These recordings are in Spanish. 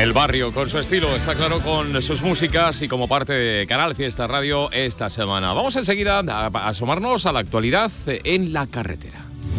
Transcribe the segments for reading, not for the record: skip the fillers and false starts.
El barrio, con su estilo, está claro, con sus músicas y como parte de Canal Fiesta Radio esta semana. Vamos enseguida a asomarnos a la actualidad en la carretera.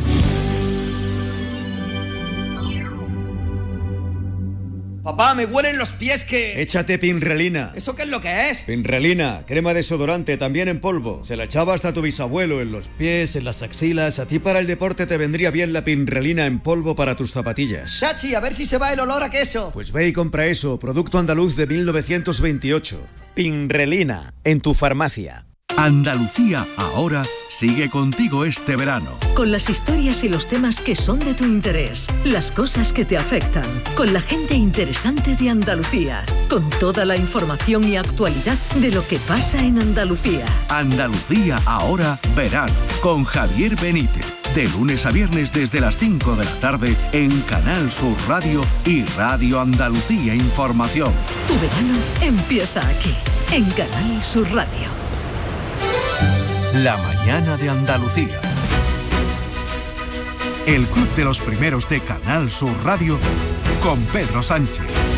Papá, me huelen los pies que... Échate Pinrelina. ¿Eso qué es lo que es? Pinrelina, crema desodorante, también en polvo. Se la echaba hasta tu bisabuelo en los pies, en las axilas. A ti para el deporte te vendría bien la Pinrelina en polvo para tus zapatillas. Chachi, a ver si se va el olor a queso. Pues ve y compra eso, producto andaluz de 1928. Pinrelina, en tu farmacia. Andalucía ahora sigue contigo este verano. Con las historias y los temas que son de tu interés, las cosas que te afectan, con la gente interesante de Andalucía, con toda la información y actualidad de lo que pasa en Andalucía. Andalucía ahora verano, con Javier Benítez. De lunes a viernes desde las 5 de la tarde en Canal Sur Radio y Radio Andalucía Información. Tu verano empieza aquí, en Canal Sur Radio. La mañana de Andalucía. El club de los primeros de Canal Sur Radio con Pedro Sánchez.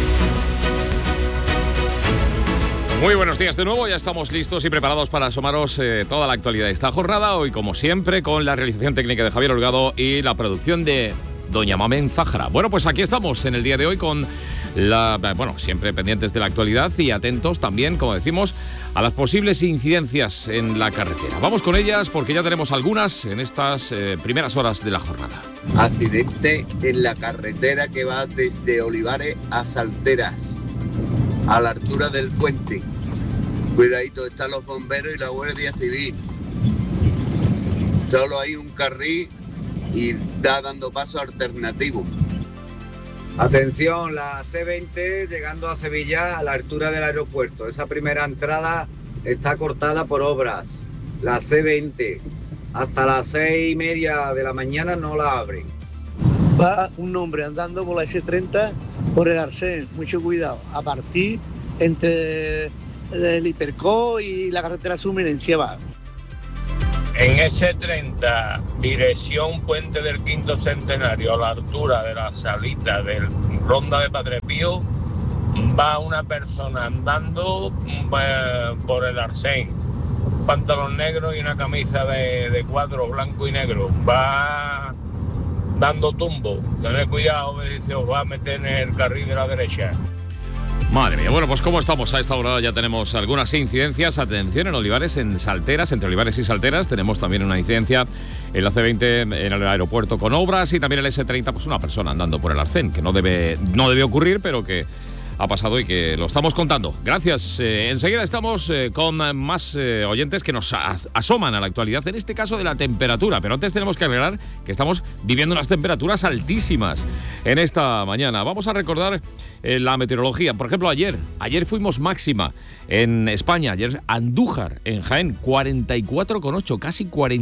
Muy buenos días de nuevo, ya estamos listos y preparados para asomaros toda la actualidad de esta jornada. Hoy, como siempre, con la realización técnica de Javier Holgado y la producción de Doña Mamen Zahara. Bueno, pues aquí estamos en el día de hoy con siempre pendientes de la actualidad y atentos también, como decimos, a las posibles incidencias en la carretera. Vamos con ellas porque ya tenemos algunas en estas primeras horas de la jornada. Accidente en la carretera que va desde Olivares a Salteras, a la altura del puente. Cuidadito, están los bomberos y la Guardia Civil. Solo hay un carril y está dando paso alternativo. Atención, la C20 llegando a Sevilla a la altura del aeropuerto. Esa primera entrada está cortada por obras. La C20 hasta las 6:30 de la mañana no la abren. Va un hombre andando por la S30 por el Arsén, mucho cuidado. A partir entre el Hiperco y la carretera Sumirencia va. En S30, dirección Puente del Quinto Centenario, a la altura de la salita del Ronda de Padre Pío, va una persona andando por el Arsén, pantalón negro y una camisa de cuadro blanco y negro. Va dando tumbo. Tened cuidado, dice, os va a meter en el carril de la derecha. Madre mía, bueno, pues como estamos a esta hora ya tenemos algunas incidencias. Atención, en Olivares, en Salteras, entre Olivares y Salteras tenemos también una incidencia en la C20 en el aeropuerto con obras y también el S30, pues una persona andando por el Arsén, que no debe ocurrir, pero que ha pasado y que lo estamos contando. Gracias. Enseguida estamos con más oyentes que nos asoman a la actualidad, en este caso de la temperatura. Pero antes tenemos que aclarar que estamos viviendo unas temperaturas altísimas en esta mañana. Vamos a recordar la meteorología. Por ejemplo, ayer fuimos máxima en España. Ayer Andújar, en Jaén, 44,8, casi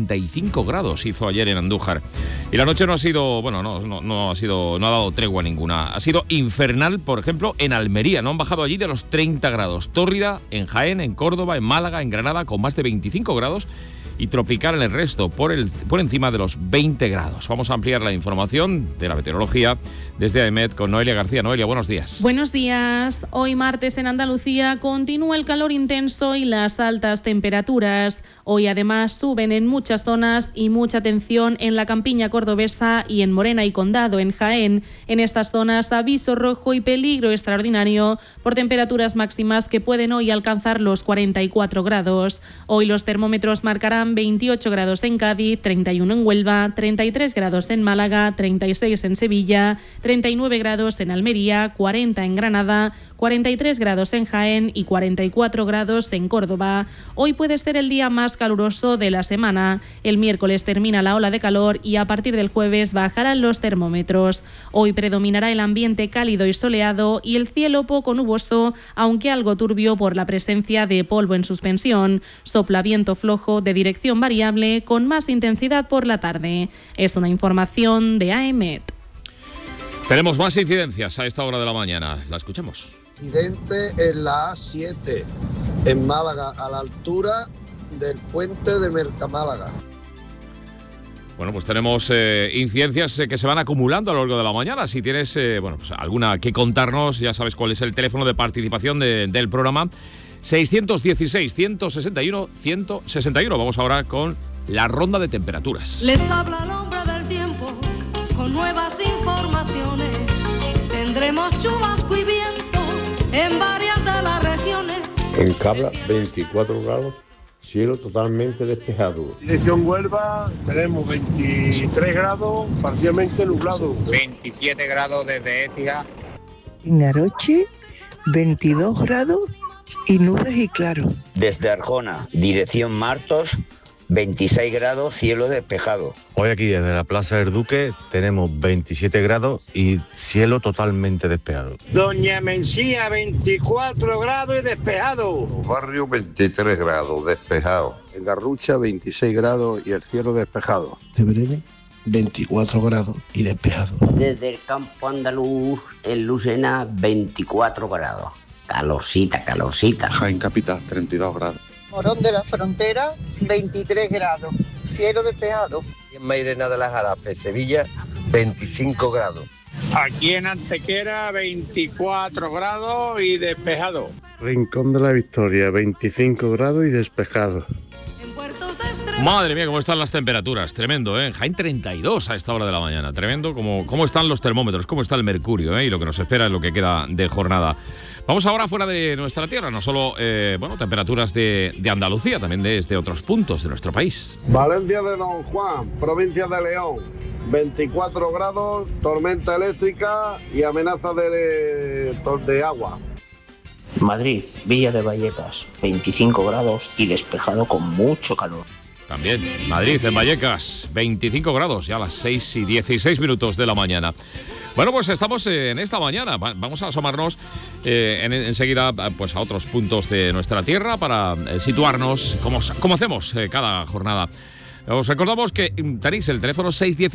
45 grados hizo ayer en Andújar. Y la noche no ha sido, no ha dado tregua ninguna. Ha sido infernal, por ejemplo, en Almería, no han bajado allí de los 30 grados. Tórrida, en Jaén, en Córdoba, en Málaga, en Granada, con más de 25 grados. Y tropical en el resto, por encima de los 20 grados. Vamos a ampliar la información de la meteorología desde AEMET con Noelia García. Noelia, buenos días. Buenos días. Hoy martes en Andalucía continúa el calor intenso y las altas temperaturas. Hoy además suben en muchas zonas y mucha atención en la campiña cordobesa y en Morena y Condado, en Jaén. En estas zonas aviso rojo y peligro extraordinario por temperaturas máximas que pueden hoy alcanzar los 44 grados. Hoy los termómetros marcarán 28 grados en Cádiz, 31 en Huelva, 33 grados en Málaga, 36 en Sevilla, 39 grados en Almería, 40 en Granada, 43 grados en Jaén y 44 grados en Córdoba. Hoy puede ser el día más caluroso de la semana. El miércoles termina la ola de calor y a partir del jueves bajarán los termómetros. Hoy predominará el ambiente cálido y soleado y el cielo poco nuboso, aunque algo turbio por la presencia de polvo en suspensión. Sopla viento flojo de dirección variable con más intensidad por la tarde. Es una información de AEMET. Tenemos más incidencias a esta hora de la mañana. La escuchamos. Accidente en la A7, en Málaga, a la altura del puente de Mercamálaga. Bueno, pues tenemos incidencias que se van acumulando a lo largo de la mañana. Si tienes pues alguna que contarnos, ya sabes cuál es el teléfono de participación del programa. 616-161-161. Vamos ahora con la ronda de temperaturas. Les habla el hombre del tiempo con nuevas informaciones. Tendremos chubasco y viento en varias de las regiones. En Cabra, 24 grados. Cielo totalmente despejado. Dirección Huelva, tenemos 23 grados, parcialmente nublado. 27 grados desde Écija. En Aroche, 22 grados y nubes y claro. Desde Arjona, dirección Martos, 26 grados, cielo despejado. Hoy aquí desde la Plaza del Duque tenemos 27 grados y cielo totalmente despejado. Doña Mencía, 24 grados y despejado. Barrio, 23 grados, despejado. En Garrucha, 26 grados y el cielo despejado. De Breve, 24 grados y despejado. Desde el campo andaluz, en Lucena, 24 grados. Calorcita. Jaén Capital, 32 grados. Morón de la Frontera, 23 grados, cielo despejado. En Mairena de las Jarafes, Sevilla, 25 grados. Aquí en Antequera, 24 grados y despejado. Rincón de la Victoria, 25 grados y despejado. Madre mía, cómo están las temperaturas, tremendo, ¿eh? Jaén 32 a esta hora de la mañana, tremendo, cómo están los termómetros, cómo está el mercurio, ¿eh? Y lo que nos espera es lo que queda de jornada. Vamos ahora fuera de nuestra tierra, no solo temperaturas de Andalucía, también desde otros puntos de nuestro país. Valencia de Don Juan, provincia de León, 24 grados, tormenta eléctrica y amenaza de agua. Madrid, Villa de Vallecas, 25 grados y despejado con mucho calor. También Madrid, en Vallecas, 25 grados, ya a las 6:16 de la mañana. Bueno, pues estamos en esta mañana. Vamos a asomarnos enseguida pues, a otros puntos de nuestra tierra para situarnos, como hacemos cada jornada. Os recordamos que tenéis el teléfono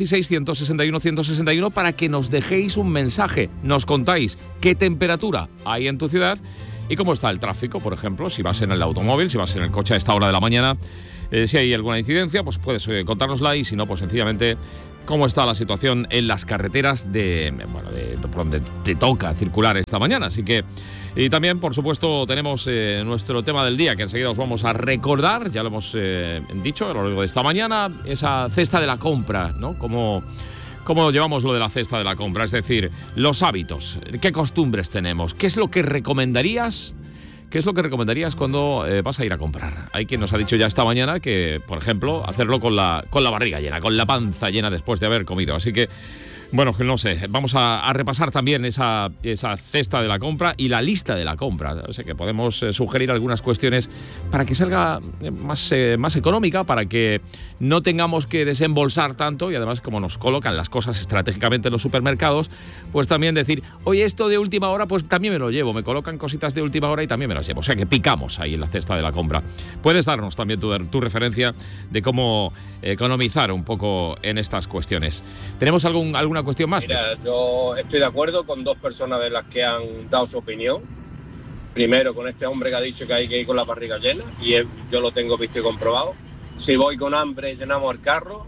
616-161-161 para que nos dejéis un mensaje. Nos contáis qué temperatura hay en tu ciudad y cómo está el tráfico, por ejemplo, si vas en el automóvil, si vas en el coche a esta hora de la mañana. Si hay alguna incidencia, pues puedes contárnosla y si no, pues sencillamente cómo está la situación en las carreteras de donde te toca circular esta mañana. Así que, y también, por supuesto, tenemos nuestro tema del día, que enseguida os vamos a recordar, ya lo hemos dicho a lo largo de esta mañana, esa cesta de la compra, ¿no? ¿Cómo llevamos lo de la cesta de la compra? Es decir, los hábitos, qué costumbres tenemos, qué es lo que recomendarías. ¿Qué es lo que recomendarías cuando vas a ir a comprar? Hay quien nos ha dicho ya esta mañana que, por ejemplo, hacerlo con la barriga llena, con la panza llena después de haber comido. Así que, bueno, no sé, vamos a repasar también esa cesta de la compra y la lista de la compra. O sea que podemos sugerir algunas cuestiones para que salga más económica, para que no tengamos que desembolsar tanto y además como nos colocan las cosas estratégicamente en los supermercados, pues también decir, oye, esto de última hora, pues también me lo llevo, me colocan cositas de última hora y también me las llevo. O sea que picamos ahí en la cesta de la compra. Puedes darnos también tu referencia de cómo economizar un poco en estas cuestiones. ¿Tenemos alguna cuestión más? Mira, yo estoy de acuerdo con dos personas de las que han dado su opinión. Primero, con este hombre que ha dicho que hay que ir con la barriga llena, y yo lo tengo visto y comprobado. Si voy con hambre, llenamos el carro,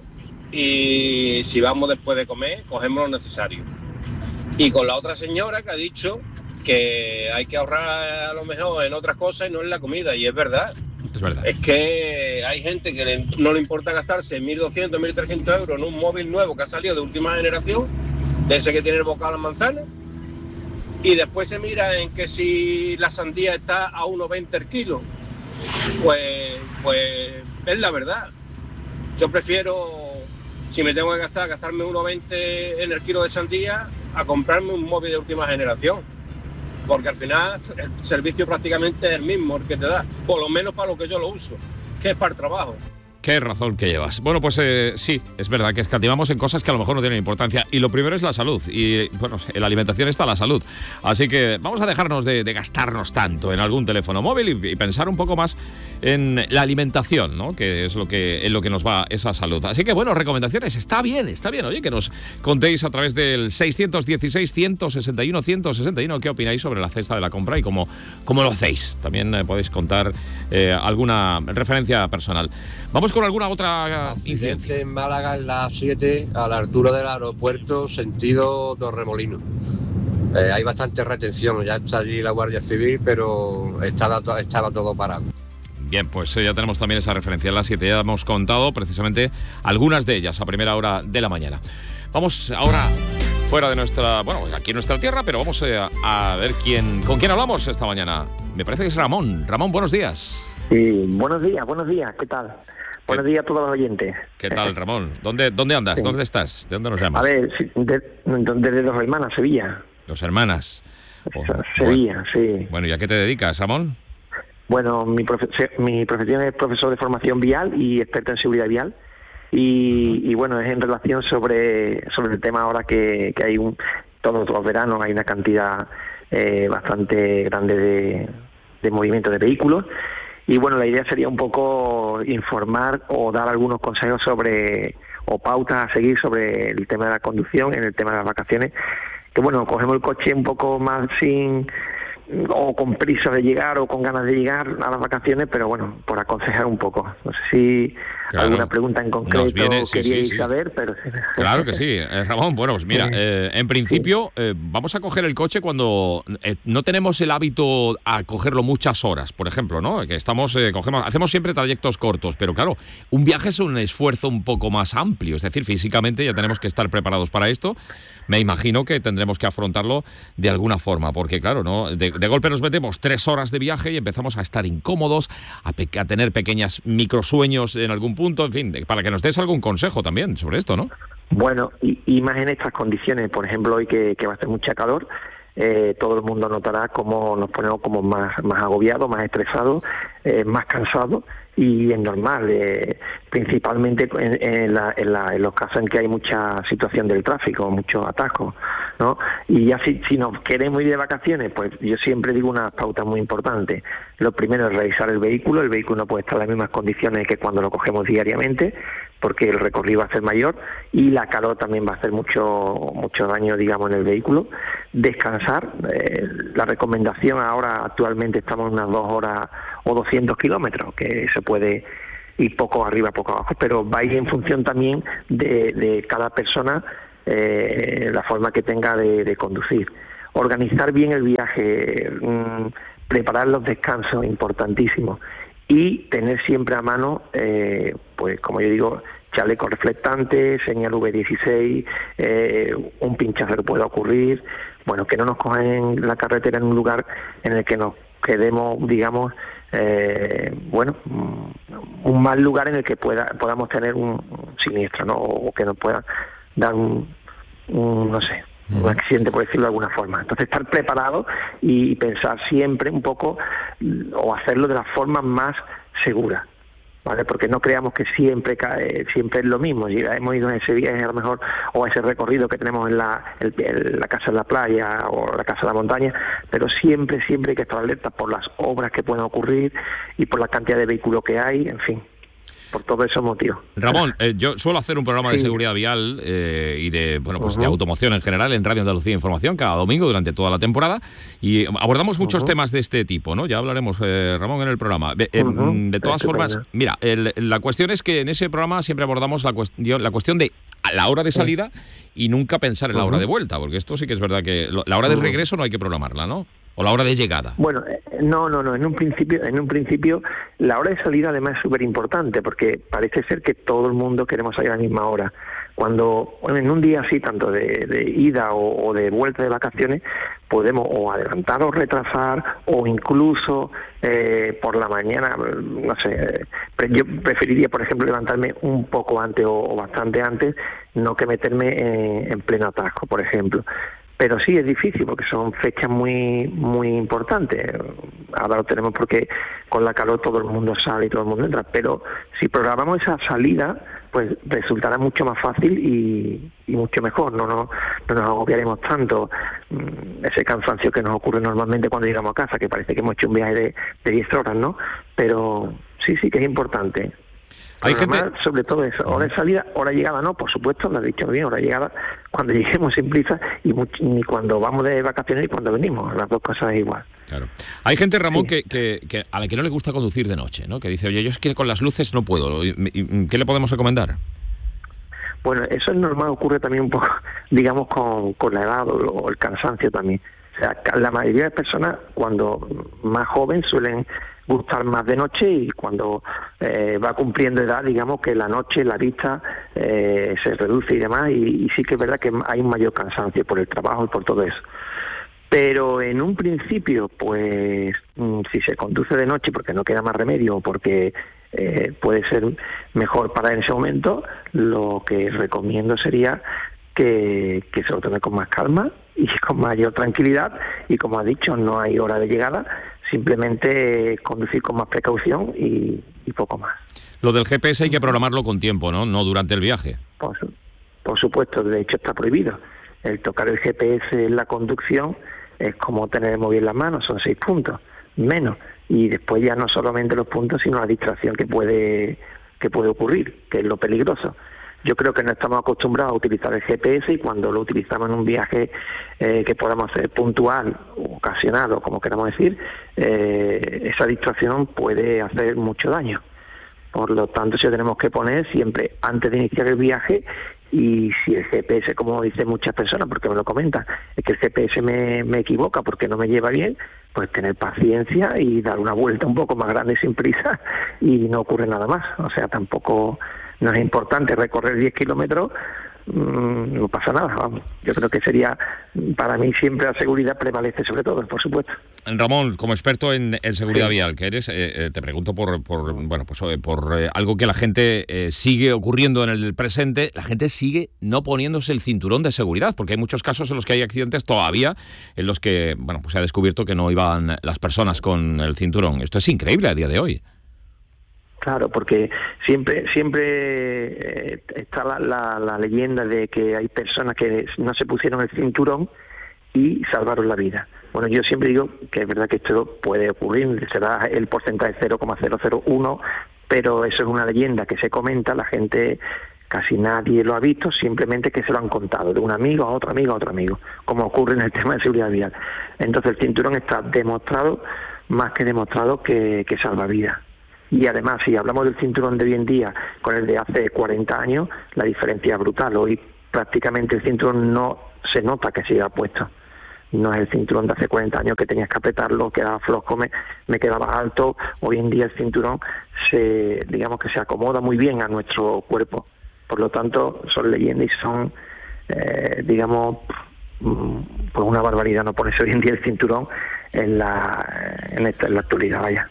y si vamos después de comer, cogemos lo necesario. Y con la otra señora que ha dicho que hay que ahorrar a lo mejor en otras cosas y no en la comida, y es verdad. Es verdad. Es que hay gente que no le importa gastarse 1.200, 1.300 euros en un móvil nuevo que ha salido de última generación, de ese que tiene el bocado a la manzana, y después se mira en que si la sandía está a 1,20 el kilo, pues es la verdad. Yo prefiero, si me tengo que gastarme 1,20 en el kilo de sandía, a comprarme un móvil de última generación. Porque al final el servicio prácticamente es el mismo el que te da, por lo menos para lo que yo lo uso, que es para el trabajo. Qué razón que llevas. Bueno, pues sí, es verdad que escatimamos en cosas que a lo mejor no tienen importancia. Y lo primero es la salud. Y bueno, en la alimentación está la salud. Así que vamos a dejarnos de gastarnos tanto en algún teléfono móvil y pensar un poco más en la alimentación, ¿no? Que es en lo que nos va esa salud. Así que bueno, recomendaciones. Está bien. Oye, que nos contéis a través del 616-161-161 qué opináis sobre la cesta de la compra y cómo lo hacéis. También podéis contar alguna referencia personal. Vamos Vamos con alguna otra incidencia. En Málaga, en la A7, a la altura del aeropuerto, sentido Torremolinos. Hay bastante retención, ya está allí la Guardia Civil, pero estaba todo parado. Bien, pues ya tenemos también esa referencia en la 7, ya hemos contado precisamente algunas de ellas a primera hora de la mañana. Vamos ahora fuera de aquí en nuestra tierra, pero vamos a ver con quién hablamos esta mañana. Me parece que es Ramón. Ramón, buenos días. Sí, buenos días, buenos días a todos los oyentes. ¿Qué tal, Ramón? ¿Dónde andas? Sí. ¿Dónde estás? ¿De dónde nos llamas? A ver, desde Dos Hermanas, Sevilla. Dos Hermanas. Sevilla, sí. Bueno, ¿y a qué te dedicas, Ramón? Bueno, mi profesión es profesor de formación vial y experto en seguridad vial. Y bueno, es en relación sobre el tema ahora que hay todos los veranos hay una cantidad bastante grande de movimiento de vehículos. Y bueno, la idea sería un poco informar o dar algunos consejos o pautas a seguir sobre el tema de la conducción, en el tema de las vacaciones. Que bueno, cogemos el coche un poco más o con prisa de llegar o con ganas de llegar a las vacaciones, pero bueno, por aconsejar un poco. No sé si alguna pregunta en concreto queríais saber, pero... Claro que sí, Ramón. Bueno, pues mira, en principio vamos a coger el coche cuando no tenemos el hábito a cogerlo muchas horas, por ejemplo, ¿no? Que hacemos siempre trayectos cortos, pero claro, un viaje es un esfuerzo un poco más amplio, es decir, físicamente ya tenemos que estar preparados para esto. Me imagino que tendremos que afrontarlo de alguna forma, porque claro, ¿no? De golpe nos metemos 3 horas de viaje y empezamos a estar incómodos, a tener pequeñas microsueños en algún punto, en fin, para que nos des algún consejo también sobre esto, ¿no? Bueno, y más en estas condiciones, por ejemplo, hoy que va a hacer mucha calor, todo el mundo notará cómo nos ponemos como más agobiados, más estresados, más cansados, y es normal, principalmente en los casos en que hay mucha situación del tráfico, muchos atascos, ¿no? Y ya si nos queremos ir de vacaciones, pues yo siempre digo unas pautas muy importantes. Lo primero es revisar el vehículo no puede estar en las mismas condiciones que cuando lo cogemos diariamente, porque el recorrido va a ser mayor y la calor también va a hacer mucho daño, digamos, en el vehículo. Descansar, la recomendación actualmente estamos en unas 2 horas o 200 kilómetros, que se puede ir poco arriba, poco abajo, pero va a ir en función también de cada persona, la forma que tenga de conducir. Organizar bien el viaje, preparar los descansos, importantísimo. Y tener siempre a mano, pues como yo digo, chaleco reflectante, señal V16, un pinchazo puede ocurrir, bueno, que no nos cojan en la carretera en un lugar en el que nos quedemos, digamos, un mal lugar en el que podamos tener un siniestro, ¿no? O que nos pueda dar un accidente, por decirlo de alguna forma. Entonces, estar preparado y pensar siempre un poco, o hacerlo de la forma más segura, ¿vale? Porque no creamos que siempre es lo mismo. Hemos ido en ese viaje a lo mejor, o ese recorrido que tenemos en la casa en la playa o la casa en la montaña, pero siempre hay que estar alerta por las obras que pueden ocurrir y por la cantidad de vehículos que hay, en fin, por todos esos motivos. Ramón, yo suelo hacer un programa de seguridad vial y de automoción en general en Radio Andalucía Información cada domingo durante toda la temporada, y abordamos muchos temas de este tipo, ¿no? Ya hablaremos, Ramón, en el programa. De todas formas, mira, la cuestión es que en ese programa siempre abordamos la cuestión de la hora de salida y nunca pensar en la hora de vuelta, porque esto sí que es verdad que la hora de regreso no hay que programarla, ¿no? ¿O la hora de llegada? Bueno, no. En un principio, la hora de salida además es súper importante, porque parece ser que todo el mundo queremos salir a la misma hora. Cuando en un día así, tanto de ida o de vuelta de vacaciones, podemos o adelantar o retrasar, o incluso por la mañana, no sé, yo preferiría, por ejemplo, levantarme un poco antes o bastante antes, no que meterme en pleno atasco, por ejemplo. Pero sí es difícil porque son fechas muy importantes. Ahora lo tenemos porque con la calor todo el mundo sale y todo el mundo entra. Pero si programamos esa salida, pues resultará mucho más fácil y mucho mejor. No nos agobiaremos tanto. Ese cansancio que nos ocurre normalmente cuando llegamos a casa, que parece que hemos hecho un viaje de 10 horas, ¿no? Pero sí que es importante. Hay gente... sobre todo eso, hora de salida, hora de llegada no, por supuesto, lo has dicho muy bien, hora de llegada cuando lleguemos sin prisa ni cuando vamos de vacaciones y cuando venimos, las dos cosas es igual. Claro. Hay gente, Ramón, que a la que no le gusta conducir de noche, ¿no? Que dice, oye, yo es que con las luces no puedo. ¿Qué le podemos recomendar? Bueno, eso es normal, ocurre también un poco, digamos, con la edad o el cansancio también. O sea, la mayoría de personas, cuando más joven, suelen gustar más de noche, y cuando va cumpliendo edad, digamos que la noche, la vista se reduce y demás, y sí que es verdad que hay un mayor cansancio por el trabajo y por todo eso. Pero en un principio, pues si se conduce de noche porque no queda más remedio o porque puede ser mejor para en ese momento, lo que recomiendo sería que se lo tome con más calma y con mayor tranquilidad, y como ha dicho, no hay hora de llegada, simplemente conducir con más precaución y poco más. Lo del GPS hay que programarlo con tiempo, ¿no? No durante el viaje. Por supuesto, de hecho está prohibido. El tocar el GPS en la conducción es como tener el móvil en las manos, son 6 puntos, menos. Y después ya no solamente los puntos, sino la distracción que puede ocurrir, que es lo peligroso. Yo creo que no estamos acostumbrados a utilizar el GPS, y cuando lo utilizamos en un viaje que podamos hacer puntual, o ocasional, o como queramos decir, esa distracción puede hacer mucho daño. Por lo tanto, sí tenemos que poner siempre antes de iniciar el viaje. Y si el GPS, como dicen muchas personas, porque me lo comentan, es que el GPS me equivoca porque no me lleva bien, pues tener paciencia y dar una vuelta un poco más grande sin prisa, y no ocurre nada más. O sea, tampoco no es importante recorrer 10 kilómetros, no pasa nada, vamos. Yo creo que sería, para mí siempre la seguridad prevalece sobre todo, por supuesto. Ramón, como experto en seguridad vial que eres, te pregunto por algo que la gente sigue ocurriendo en el presente. La gente sigue no poniéndose el cinturón de seguridad, porque hay muchos casos en los que hay accidentes todavía en los que, se ha descubierto que no iban las personas con el cinturón. Esto es increíble a día de hoy. Claro, porque siempre está la leyenda de que hay personas que no se pusieron el cinturón y salvaron la vida. Bueno, yo siempre digo que es verdad que esto puede ocurrir, será el porcentaje 0,001, pero eso es una leyenda que se comenta, la gente, casi nadie lo ha visto, simplemente que se lo han contado de un amigo a otro amigo a otro amigo, como ocurre en el tema de seguridad vial. Entonces el cinturón está demostrado, más que demostrado, que salva vidas. Y además, si hablamos del cinturón de hoy en día con el de hace 40 años, la diferencia es brutal. Hoy prácticamente el cinturón no se nota que se lleva puesto. No es el cinturón de hace 40 años que tenías que apretarlo, quedaba flojo, me quedaba alto. Hoy en día el cinturón digamos que se acomoda muy bien a nuestro cuerpo. Por lo tanto, son leyendas y son, pues una barbaridad no ponerse hoy en día el cinturón en la actualidad, vaya.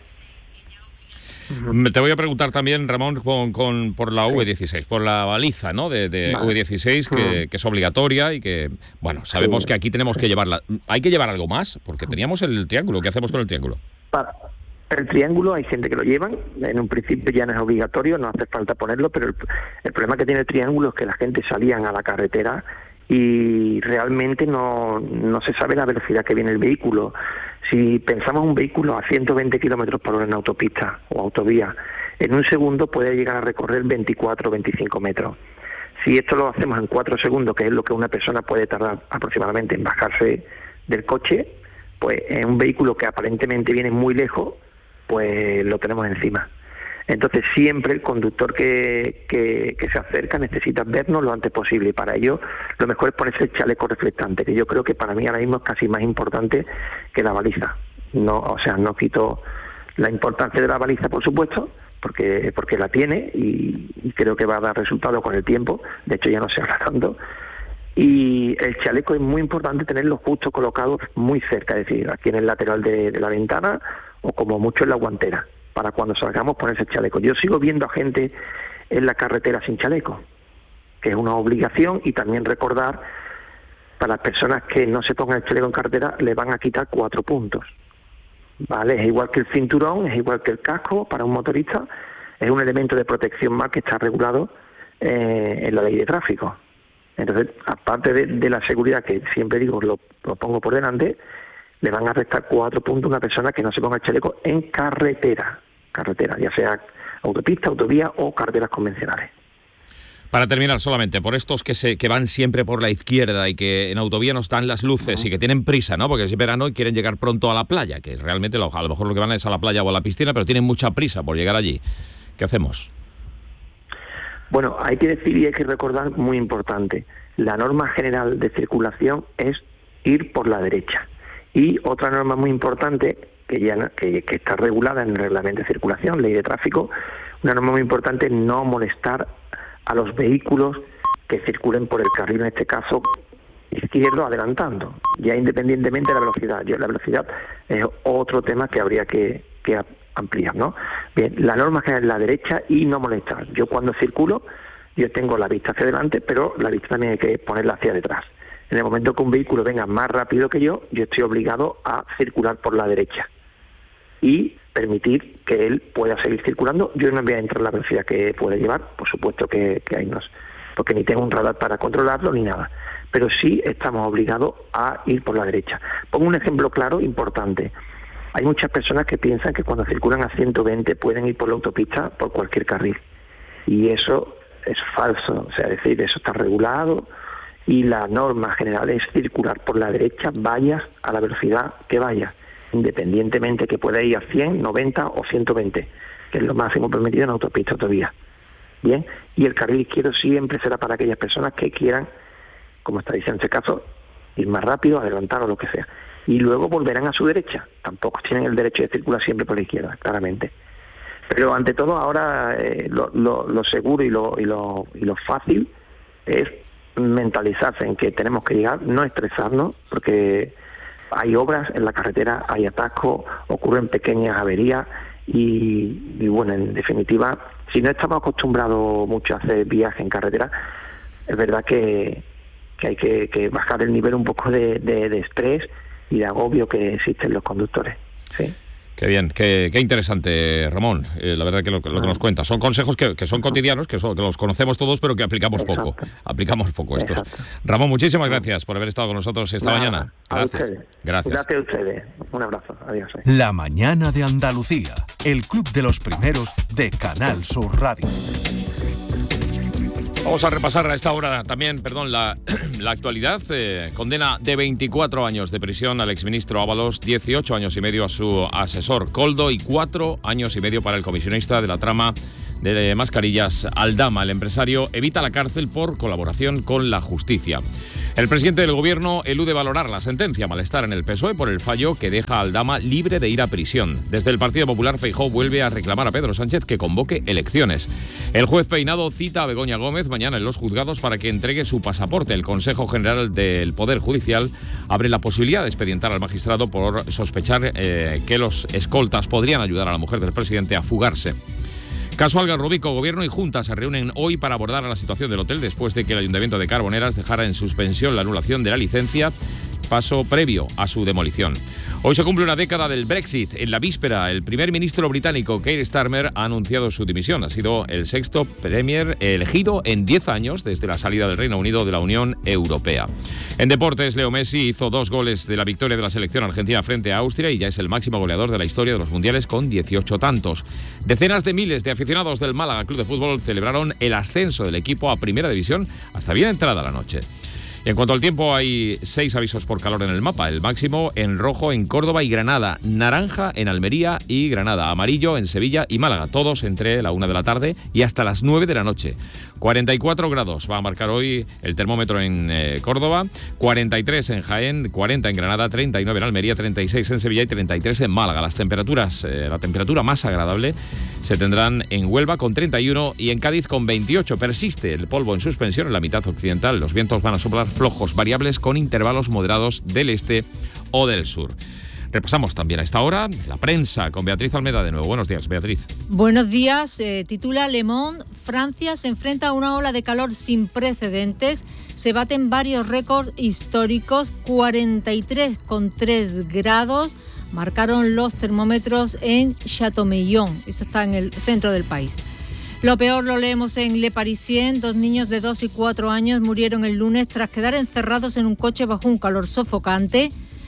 Te voy a preguntar también, Ramón, por la V16, por la baliza, ¿no? de V16, que es obligatoria y que, sabemos que aquí tenemos que llevarla. ¿Hay que llevar algo más? Porque teníamos el triángulo. ¿Qué hacemos con el triángulo? El triángulo hay gente que lo llevan, en un principio ya no es obligatorio, no hace falta ponerlo, pero el problema que tiene el triángulo es que la gente salían a la carretera y realmente no se sabe la velocidad que viene el vehículo. Si pensamos un vehículo a 120 kilómetros por hora en autopista o autovía, en un segundo puede llegar a recorrer 24 o 25 metros. Si esto lo hacemos en 4 segundos, que es lo que una persona puede tardar aproximadamente en bajarse del coche, pues en un vehículo que aparentemente viene muy lejos, pues lo tenemos encima. Entonces siempre el conductor que se acerca necesita vernos lo antes posible, y para ello lo mejor es ponerse el chaleco reflectante, que yo creo que para mí ahora mismo es casi más importante que la baliza. No quito la importancia de la baliza, por supuesto, porque la tiene y creo que va a dar resultado con el tiempo. De hecho ya no se habla tanto. Y el chaleco es muy importante tenerlo justo colocado muy cerca, es decir, aquí en el lateral de la ventana o como mucho en la guantera, para cuando salgamos ponerse el chaleco. Yo sigo viendo a gente en la carretera sin chaleco, que es una obligación, y también recordar, para las personas que no se pongan el chaleco en carretera, le van a quitar 4 puntos. ¿Vale? Es igual que el cinturón, es igual que el casco para un motorista, es un elemento de protección más que está regulado en la ley de tráfico. Entonces, aparte de la seguridad, que siempre digo, lo pongo por delante, le van a restar 4 puntos a una persona que no se ponga el chaleco en carretera, ya sea autopista, autovía o carreteras convencionales. Para terminar, solamente por estos que van siempre por la izquierda y que en autovía no están las luces y que tienen prisa, ¿no? Porque es verano y quieren llegar pronto a la playa, que realmente a lo mejor lo que van es a la playa o a la piscina, pero tienen mucha prisa por llegar allí. ¿Qué hacemos? Bueno, hay que decir y hay que recordar, muy importante, la norma general de circulación es ir por la derecha. Y otra norma muy importante, que está regulada en el reglamento de circulación, ley de tráfico, una norma muy importante es no molestar a los vehículos que circulen por el carril, en este caso izquierdo, adelantando, ya independientemente de la velocidad. La velocidad es otro tema que habría que ampliar, ¿no? Bien, la norma general es la derecha y no molestar. Yo cuando circulo, yo tengo la vista hacia adelante, pero la vista también hay que ponerla hacia detrás. En el momento que un vehículo venga más rápido que yo estoy obligado a circular por la derecha y permitir que él pueda seguir circulando. Yo no voy a entrar en la velocidad que puede llevar, por supuesto que hay unos, porque ni tengo un radar para controlarlo ni nada, pero sí estamos obligados a ir por la derecha. Pongo un ejemplo claro, importante. Hay muchas personas que piensan que cuando circulan a 120 pueden ir por la autopista por cualquier carril, y eso es falso. O sea, es decir, eso está regulado y la norma general es circular por la derecha, vayas a la velocidad que vayas, independientemente que pueda ir a 100, 90 o 120, que es lo máximo permitido en autopista todavía. Bien, y el carril izquierdo siempre será para aquellas personas que quieran, como está diciendo en este caso, ir más rápido, adelantar o lo que sea. Y luego volverán a su derecha. Tampoco tienen el derecho de circular siempre por la izquierda, claramente. Pero ante todo ahora lo seguro y lo fácil es mentalizarse en que tenemos que llegar, no estresarnos, porque hay obras en la carretera, hay atascos, ocurren pequeñas averías y bueno, en definitiva, si no estamos acostumbrados mucho a hacer viajes en carretera, es verdad que hay que bajar el nivel un poco de estrés y de agobio que existe en los conductores. Sí. Qué bien, qué interesante, Ramón. La verdad que lo que nos cuenta son consejos que son cotidianos, que los conocemos todos, pero que aplicamos poco. Aplicamos poco estos. Ramón, muchísimas gracias por haber estado con nosotros esta mañana. Gracias. Gracias a ustedes. Un abrazo. Adiós. La mañana de Andalucía, el club de los primeros de Canal Sur Radio. Vamos a repasar a esta hora también, la actualidad. Condena de 24 años de prisión al exministro Ábalos, 18 años y medio a su asesor Koldo y 4 años y medio para el comisionista de la trama de mascarillas Aldama. El empresario evita la cárcel por colaboración con la justicia. El presidente del gobierno elude valorar la sentencia, malestar en el PSOE por el fallo que deja a Aldama libre de ir a prisión. Desde el Partido Popular, Feijóo vuelve a reclamar a Pedro Sánchez que convoque elecciones. El juez Peinado cita a Begoña Gómez mañana en los juzgados para que entregue su pasaporte. El Consejo General del Poder Judicial abre la posibilidad de expedientar al magistrado por sospechar que los escoltas podrían ayudar a la mujer del presidente a fugarse. Caso Algarrobico, Gobierno y Junta se reúnen hoy para abordar la situación del hotel después de que el Ayuntamiento de Carboneras dejara en suspensión la anulación de la licencia, paso previo a su demolición. Hoy se cumple una década del Brexit. En la víspera, el primer ministro británico Keir Starmer ha anunciado su dimisión. Ha sido el sexto premier elegido en 10 años desde la salida del Reino Unido de la Unión Europea. En deportes, Leo Messi hizo 2 goles de la victoria de la selección argentina frente a Austria y ya es el máximo goleador de la historia de los mundiales con 18 tantos. Decenas de miles de aficionados del Málaga Club de Fútbol celebraron el ascenso del equipo a Primera División hasta bien entrada la noche. Y en cuanto al tiempo, hay 6 avisos por calor en el mapa. El máximo en rojo en Córdoba y Granada, naranja en Almería y Granada, amarillo en Sevilla y Málaga, todos entre la 1 de la tarde y hasta las 9 de la noche. 44 grados va a marcar hoy el termómetro en Córdoba, 43 en Jaén, 40 en Granada, 39 en Almería, 36 en Sevilla y 33 en Málaga. Las temperaturas, la temperatura más agradable se tendrán en Huelva con 31 y en Cádiz con 28. Persiste el polvo en suspensión en la mitad occidental. Los vientos van a soplar flojos, variables con intervalos moderados del este o del sur. Repasamos también a esta hora la prensa con Beatriz Almeda de nuevo. Buenos días, Beatriz. Buenos días. Titula Le Monde, Francia se enfrenta a una ola de calor sin precedentes. Se baten varios récords históricos, 43,3 grados. Marcaron los termómetros en Châteaubriand. Eso está en el centro del país. Lo peor lo leemos en Le Parisien. 2 niños de 2 y 4 años murieron el lunes tras quedar encerrados en un coche bajo un calor sofocante.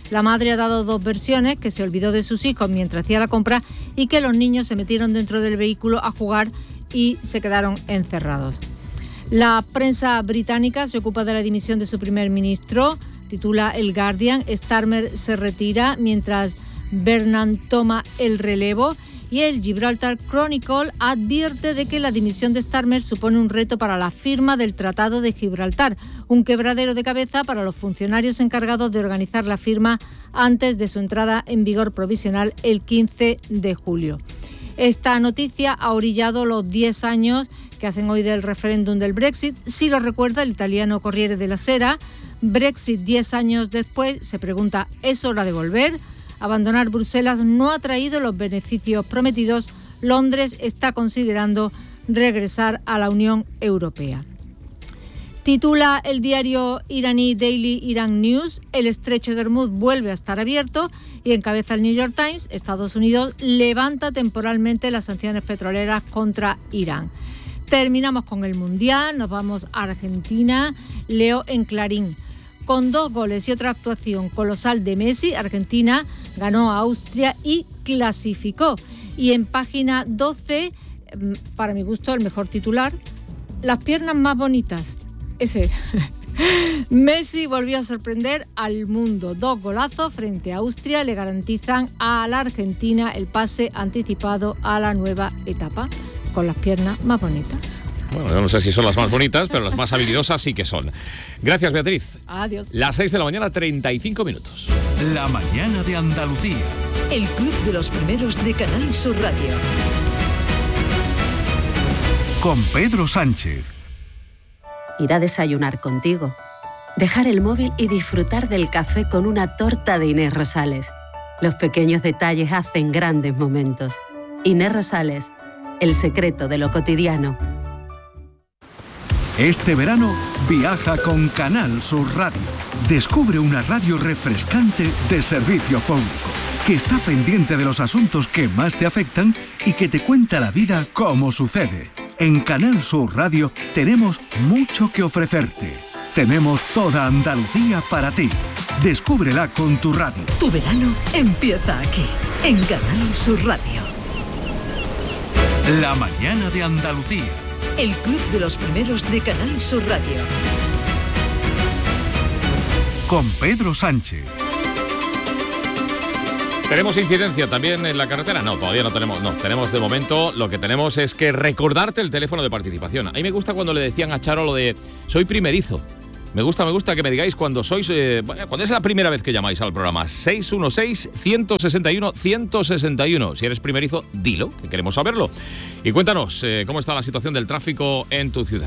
La madre ha dado 2 versiones, que se olvidó de sus hijos mientras hacía la compra y que los niños se metieron dentro del vehículo a jugar y se quedaron encerrados. La prensa británica se ocupa de la dimisión de su primer ministro. Titula El Guardian: Starmer se retira mientras Burnham toma el relevo. Y el Gibraltar Chronicle advierte de que la dimisión de Starmer supone un reto para la firma del Tratado de Gibraltar, un quebradero de cabeza para los funcionarios encargados de organizar la firma antes de su entrada en vigor provisional el 15 de julio. Esta noticia ha orillado los 10 años que hacen hoy del referéndum del Brexit. Si lo recuerda el italiano Corriere della Sera, Brexit 10 años después, se pregunta, ¿es hora de volver? Abandonar Bruselas no ha traído los beneficios prometidos. Londres está considerando regresar a la Unión Europea. Titula el diario iraní Daily Iran News: el estrecho de Hormuz vuelve a estar abierto, y encabeza el New York Times: Estados Unidos levanta temporalmente las sanciones petroleras contra Irán. Terminamos con el Mundial, nos vamos a Argentina. Leo en Clarín: con 2 goles y otra actuación colosal de Messi, Argentina ganó a Austria y clasificó. Y en página 12, para mi gusto, el mejor titular: las piernas más bonitas. Ese. Messi volvió a sorprender al mundo. 2 golazos frente a Austria le garantizan a la Argentina el pase anticipado a la nueva etapa, con las piernas más bonitas. Bueno, yo no sé si son las más bonitas, pero las más habilidosas sí que son. Gracias, Beatriz. Adiós. Las 6 de la mañana, 35 minutos. La mañana de Andalucía. El club de los primeros de Canal Sur Radio. Con Pedro Sánchez. Ir a desayunar contigo. Dejar el móvil y disfrutar del café con una torta de Inés Rosales. Los pequeños detalles hacen grandes momentos. Inés Rosales, el secreto de lo cotidiano. Este verano viaja con Canal Sur Radio. Descubre una radio refrescante de servicio público, que está pendiente de los asuntos que más te afectan y que te cuenta la vida como sucede. En Canal Sur Radio tenemos mucho que ofrecerte. Tenemos toda Andalucía para ti. Descúbrela con tu radio. Tu verano empieza aquí, en Canal Sur Radio. La mañana de Andalucía. El club de los primeros de Canal Sur Radio. Con Pedro Sánchez. ¿Tenemos incidencia también en la carretera? No, todavía no tenemos. No, tenemos de momento, lo que tenemos es que recordarte el teléfono de participación. A mí me gusta cuando le decían a Charo lo de soy primerizo. Me gusta que me digáis cuando sois, cuando es la primera vez que llamáis al programa. 616-161-161. Si eres primerizo, dilo, que queremos saberlo. Y cuéntanos, ¿cómo está la situación del tráfico en tu ciudad?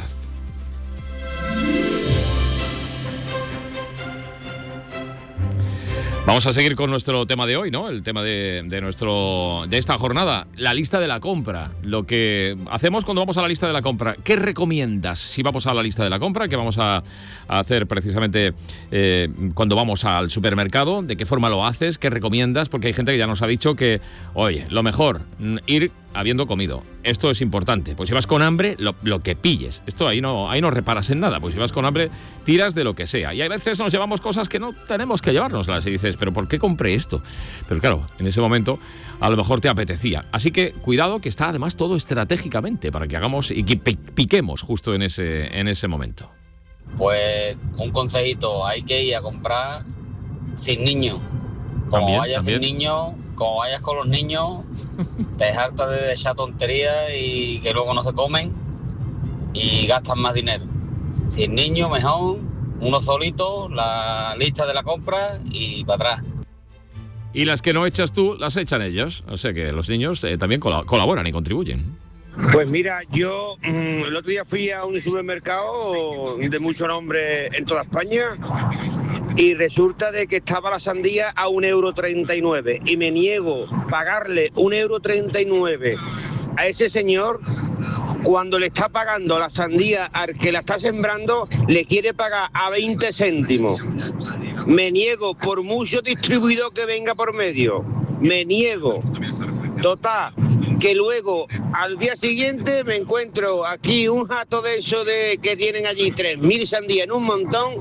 Vamos a seguir con nuestro tema de hoy, ¿no? El tema de esta jornada, la lista de la compra. Lo que hacemos cuando vamos a la lista de la compra. ¿Qué recomiendas si vamos a la lista de la compra? ¿Qué vamos a hacer precisamente cuando vamos al supermercado? ¿De qué forma lo haces? ¿Qué recomiendas? Porque hay gente que ya nos ha dicho que, oye, lo mejor, ir habiendo comido. Esto es importante. Pues si vas con hambre, lo que pilles. Esto ahí no reparas en nada. Pues si vas con hambre, tiras de lo que sea. Y hay veces nos llevamos cosas que no tenemos que llevárnoslas. Y dices, ¿pero por qué compré esto? Pero claro, en ese momento a lo mejor te apetecía. Así que cuidado, que está además todo estratégicamente para que hagamos y que piquemos justo en ese momento. Pues un consejito, hay que ir a comprar sin niños. Como vayas sin niños, como vayas con los niños, te hartas de echar tonterías y que luego no se comen y gastan más dinero. Sin niños, mejor, uno solito, la lista de la compra y para atrás. Y las que no echas tú, las echan ellos. O sea que los niños también colaboran y contribuyen. Pues mira, yo el otro día fui a un supermercado de mucho nombre en toda España y resulta de que estaba la sandía a 1,39 € y me niego a pagarle 1,39 € a ese señor cuando le está pagando la sandía al que la está sembrando, le quiere pagar a 20 céntimos. Me niego, por mucho distribuidor que venga por medio, me niego. Total, que luego al día siguiente me encuentro aquí un jato de eso de que tienen allí 3.000 sandías en un montón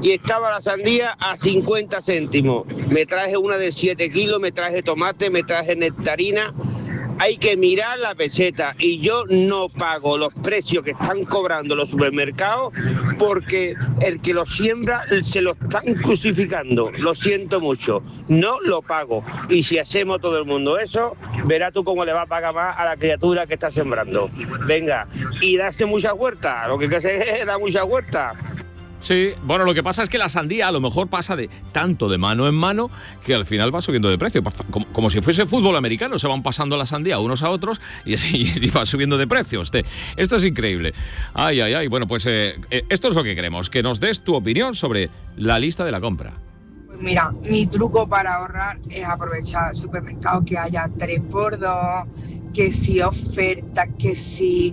y estaba la sandía a 50 céntimos. Me traje una de 7 kilos, me traje tomate, me traje nectarina. Hay que mirar la peseta y yo no pago los precios que están cobrando los supermercados porque el que lo siembra se lo están crucificando. Lo siento mucho, no lo pago. Y si hacemos todo el mundo eso, verás tú cómo le va a pagar más a la criatura que está sembrando. Venga, y darse mucha huerta, lo que hay que hacer es dar mucha huerta. Sí, bueno, lo que pasa es que la sandía a lo mejor pasa de tanto de mano en mano que al final va subiendo de precio. Como si fuese fútbol americano, se van pasando la sandía unos a otros y así y va subiendo de precio. Esto es increíble. Ay, ay, ay. Bueno, pues esto es lo que queremos, que nos des tu opinión sobre la lista de la compra. Pues mira, mi truco para ahorrar es aprovechar el supermercado, que haya 3x2, que si oferta, que si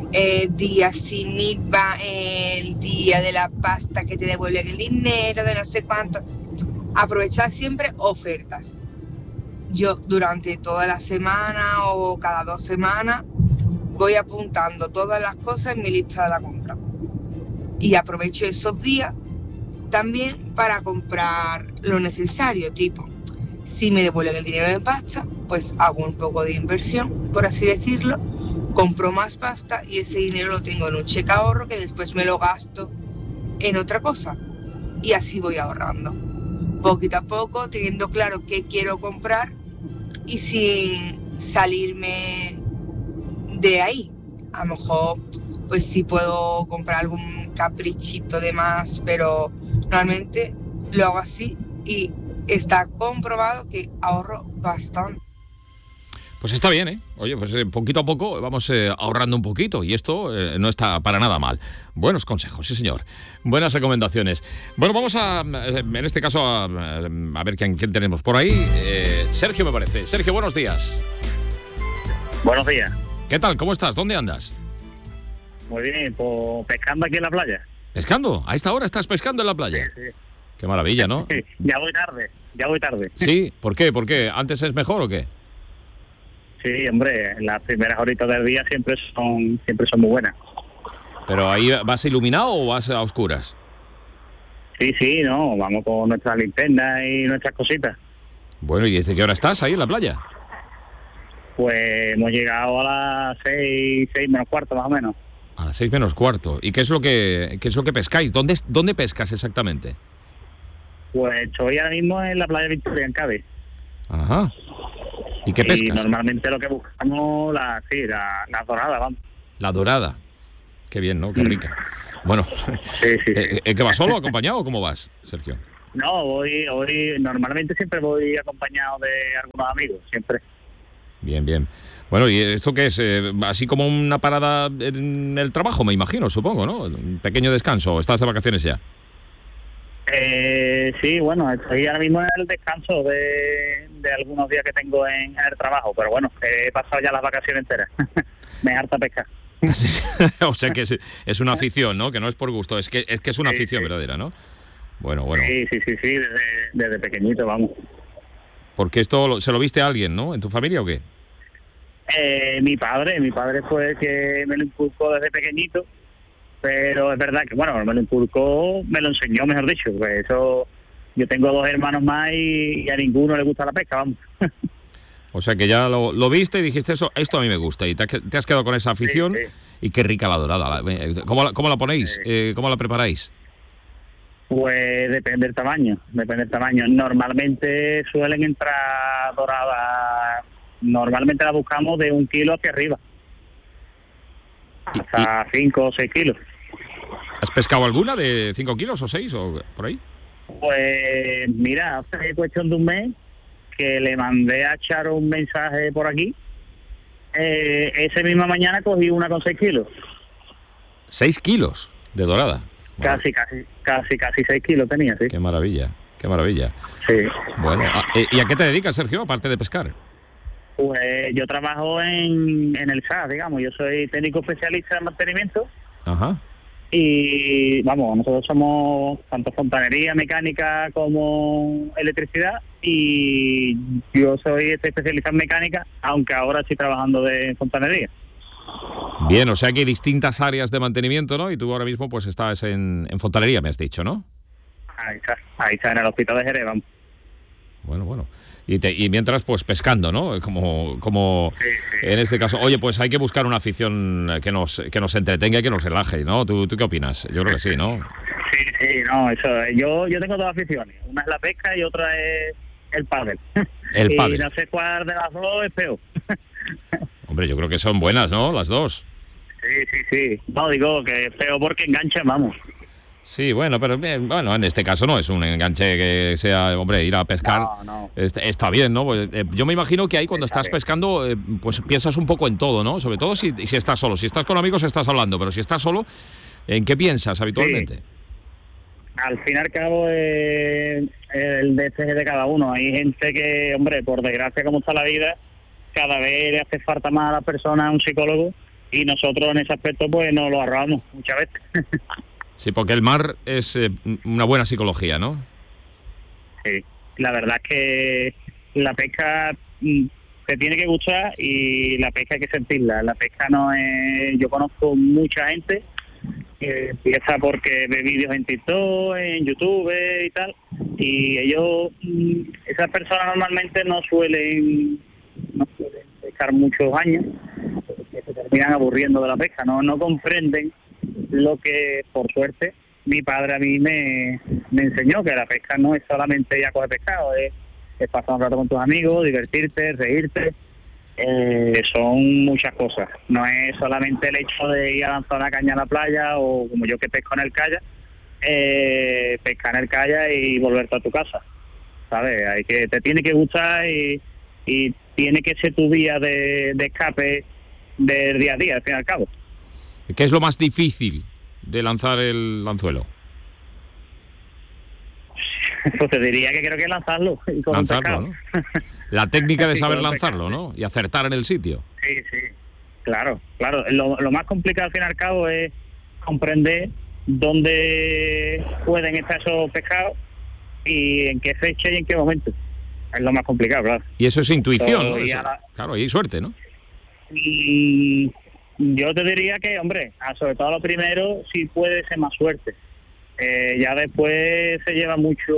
día sin IVA, el día de la pasta que te devuelven el dinero, de no sé cuánto. Aprovechar siempre ofertas. Yo durante toda la semana o cada 2 semanas voy apuntando todas las cosas en mi lista de la compra. Y aprovecho esos días también para comprar lo necesario, tipo, si me devuelven el dinero de pasta, pues hago un poco de inversión, por así decirlo, compro más pasta y ese dinero lo tengo en un cheque ahorro que después me lo gasto en otra cosa. Y así voy ahorrando, poquito a poco, teniendo claro qué quiero comprar y sin salirme de ahí. A lo mejor, pues sí puedo comprar algún caprichito de más, pero normalmente lo hago así y está comprobado que ahorro bastante. Pues está bien, ¿eh? Oye, pues poquito a poco vamos ahorrando un poquito y esto no está para nada mal. Buenos consejos, sí señor. Buenas recomendaciones. Bueno, vamos en este caso, a ver quién tenemos por ahí. Sergio, me parece. Sergio, buenos días. Buenos días. ¿Qué tal? ¿Cómo estás? ¿Dónde andas? Muy bien, pues pescando aquí en la playa. ¿Pescando? ¿A esta hora estás pescando en la playa? Sí. Qué maravilla, ¿no? Sí, ya voy tarde. ¿Sí? ¿Por qué? ¿Por qué? ¿Antes es mejor o qué? Sí, hombre, las primeras horitas del día siempre son muy buenas. ¿Pero ahí vas iluminado o vas a oscuras? Sí, no, vamos con nuestras linternas y nuestras cositas. Bueno, ¿y desde qué hora estás ahí en la playa? Pues hemos llegado a las 6 menos cuarto más o menos. A las 6 menos cuarto. ¿Y qué es lo que pescáis? ¿Dónde pescas exactamente? Pues estoy ahora mismo en la playa Victoria, en Cádiz. Ajá. ¿Y qué pescas? Y normalmente lo que buscamos, la dorada, vamos. La dorada. Qué bien, ¿no? Qué rica. Bueno, sí. ¿qué vas solo o acompañado o cómo vas, Sergio? No, voy normalmente siempre voy acompañado de algunos amigos, siempre. Bien. Bueno, ¿y esto qué es? Así como una parada en el trabajo, me imagino, supongo, ¿no? Un pequeño descanso. ¿Estás de vacaciones ya? Sí, bueno, estoy ahora mismo en el descanso de algunos días que tengo en el trabajo, pero bueno, he pasado ya las vacaciones enteras. Me harta pescar. O sea que es una afición, ¿no? Que no es por gusto, es que es una afición verdadera, ¿no? Bueno. Sí, desde pequeñito, vamos. Porque esto se lo viste a alguien, ¿no? ¿En tu familia o qué? Mi padre fue el que me lo inculcó desde pequeñito, pero es verdad que, bueno, me lo enseñó, mejor dicho, pues eso, yo tengo 2 hermanos más y a ninguno le gusta la pesca, vamos. O sea que ya lo viste y dijiste, esto a mí me gusta, y te has quedado con esa afición. Sí. Y qué rica la dorada. ¿Cómo la ponéis? Sí. ¿Cómo la preparáis? Pues depende del tamaño. Normalmente suelen entrar doradas, normalmente la buscamos de 1 kilo hacia arriba. Hasta 5 o 6 kilos. ¿Has pescado alguna de 5 kilos o 6 o por ahí? Pues mira, hace cuestión de un mes que le mandé a Charo un mensaje por aquí. Esa misma mañana cogí una con 6 kilos. 6 kilos de dorada. Casi 6 kilos tenía, sí. Qué maravilla. Sí. Bueno, ¿y a qué te dedicas, Sergio, aparte de pescar? Pues yo trabajo en el SAS, digamos. Yo soy técnico especialista en mantenimiento. Ajá. Y vamos, nosotros somos tanto fontanería, mecánica como electricidad, y yo estoy especialista en mecánica, aunque ahora estoy trabajando en fontanería. Bien, o sea que hay distintas áreas de mantenimiento, ¿no? Y tú ahora mismo pues estás en fontanería, me has dicho, ¿no? Ahí está, en el hospital de Jerez, vamos. Bueno. Y mientras, pues pescando, ¿no? Como sí. En este caso. Oye, pues hay que buscar una afición que nos entretenga y que nos relaje, ¿no? ¿Tú qué opinas? Yo creo que sí, ¿no? Sí, no, eso. Yo tengo dos aficiones. Una es la pesca y otra es el pádel. El pádel. Y no sé cuál de las dos es peor. Hombre, yo creo que son buenas, ¿no? Las dos. Sí. No, digo que es peor porque enganchan, vamos. Sí, bueno, pero bueno, en este caso no es un enganche que sea, hombre, ir a pescar. No. Está bien, ¿no? Pues, yo me imagino que ahí cuando estás pescando, pues piensas un poco en todo, ¿no? Sobre todo si estás solo. Si estás con amigos estás hablando, pero si estás solo, ¿en qué piensas habitualmente? Sí. Al fin y al cabo, el deseo de cada uno. Hay gente que, hombre, por desgracia como está la vida, cada vez le hace falta más a las personas un psicólogo, y nosotros en ese aspecto pues nos lo ahorramos muchas veces. Sí, porque el mar es una buena psicología, ¿no? Sí, la verdad es que la pesca te tiene que gustar y la pesca hay que sentirla. La pesca no es... Yo conozco mucha gente que empieza porque ve vídeos en TikTok, en YouTube y tal, y ellos, esas personas normalmente no suelen pescar muchos años, porque se terminan aburriendo de la pesca, no comprenden lo que, por suerte, mi padre a mí me enseñó, que la pesca no es solamente ir a coger pescado, es pasar un rato con tus amigos, divertirte, reírte, son muchas cosas. No es solamente el hecho de ir a lanzar una caña a la playa, o como yo que pesco en el kayak, pescar en el kayak y volverte a tu casa, ¿sabes? Te tiene que gustar y tiene que ser tu vía de escape del día a día, al fin y al cabo. ¿Qué es lo más difícil de lanzar el anzuelo? Pues te diría que creo que es lanzarlo. Y lanzarlo, ¿no? La técnica de saber lanzarlo, ¿no? Y acertar en el sitio. Sí. Claro. Lo más complicado al fin y al cabo es comprender dónde pueden estar esos pescados y en qué fecha y en qué momento. Es lo más complicado, claro. Y eso es intuición, ¿no? Claro, y suerte, ¿no? Y yo te diría que, hombre, sobre todo lo primero sí puede ser más suerte. Ya después se lleva mucho,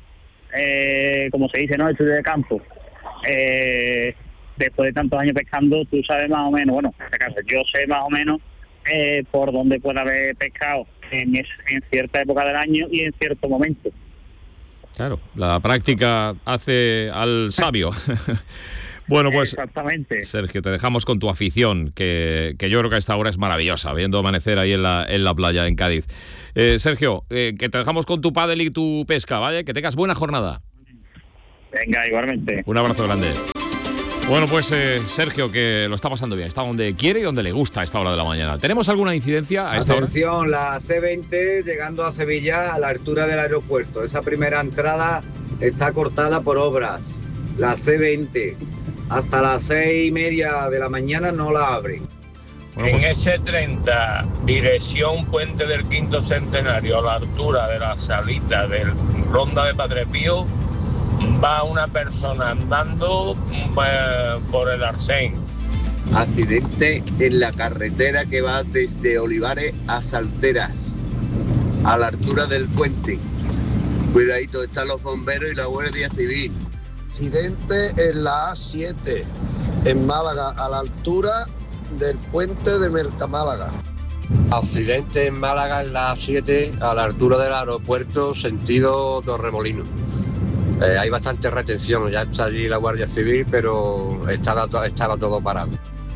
como se dice, ¿no? Estudio de campo. Después de tantos años pescando, tú sabes más o menos, bueno, en este caso yo sé más o menos por dónde puede haber pescado en cierta época del año y en cierto momento. Claro, la práctica hace al sabio. Bueno, pues exactamente. Sergio, te dejamos con tu afición, que yo creo que a esta hora es maravillosa, viendo amanecer ahí en la playa en Cádiz. Sergio, que te dejamos con tu pádel y tu pesca, ¿vale? Que tengas buena jornada. Venga, igualmente. Un abrazo grande. Bueno, pues Sergio, que lo está pasando bien, está donde quiere y donde le gusta a esta hora de la mañana. ¿Tenemos alguna incidencia a esta hora? Atención, la C20 llegando a Sevilla a la altura del aeropuerto. Esa primera entrada está cortada por obras. La C20 hasta las 6:30 de la mañana no la abren. En S30, dirección Puente del Quinto Centenario, a la altura de la salita del Ronda de Padre Pío, va una persona andando por el Arsén. Accidente en la carretera que va desde Olivares a Salteras, a la altura del puente. Cuidadito, están los bomberos y la Guardia Civil. Accidente en la A7, en Málaga, a la altura del puente de Mercamálaga. Accidente en Málaga en la A7, a la altura del aeropuerto, sentido Torremolinos. Hay bastante retención, ya está allí la Guardia Civil, pero estaba todo parado.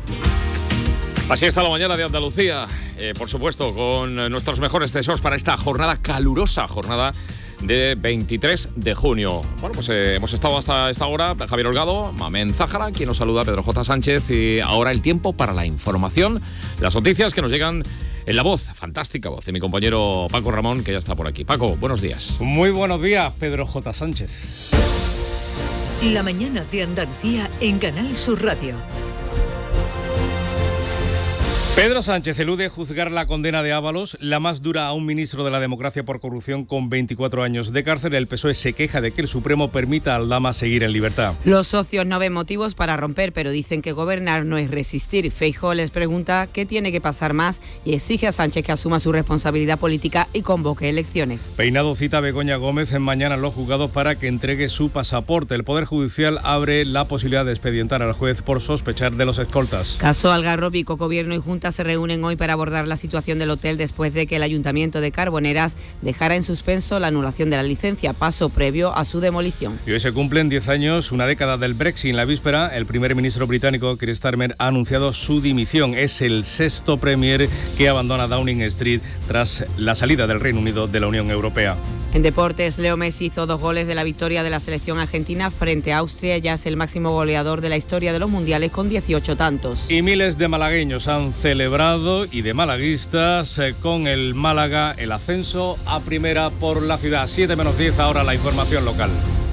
Así está la mañana de Andalucía, por supuesto, con nuestros mejores deseos para esta jornada calurosa, jornada de 23 de junio. Bueno, pues hemos estado hasta esta hora, Javier Holgado, Mamen Zájara, quien nos saluda, Pedro J. Sánchez, y ahora el tiempo para la información, las noticias que nos llegan en la voz, fantástica voz, de mi compañero Paco Ramón, que ya está por aquí. Paco, buenos días. Muy buenos días, Pedro J. Sánchez. La mañana de Andalucía en Canal Sur Radio. Pedro Sánchez elude juzgar la condena de Ábalos, la más dura a un ministro de la democracia por corrupción con 24 años de cárcel. El PSOE se queja de que el Supremo permita a Aldama seguir en libertad. Los socios no ven motivos para romper, pero dicen que gobernar no es resistir. Feijóo les pregunta qué tiene que pasar más y exige a Sánchez que asuma su responsabilidad política y convoque elecciones. Peinado cita a Begoña Gómez en mañana en los juzgados para que entregue su pasaporte. El Poder Judicial abre la posibilidad de expedientar al juez por sospechar de los escoltas. Caso Algarrobico, Gobierno y Junta se reúnen hoy para abordar la situación del hotel después de que el Ayuntamiento de Carboneras dejara en suspenso la anulación de la licencia, paso previo a su demolición. Y hoy se cumplen 10 años, una década del Brexit. En la víspera, el primer ministro británico, Keir Starmer, ha anunciado su dimisión. Es el sexto premier que abandona Downing Street tras la salida del Reino Unido de la Unión Europea. En deportes, Leo Messi hizo 2 goles de la victoria de la selección argentina frente a Austria. Ya es el máximo goleador de la historia de los mundiales con 18 tantos. Y miles de malagueños han celebrado, y de malaguistas, con el Málaga el ascenso a primera por la ciudad. 7:10, ahora la información local.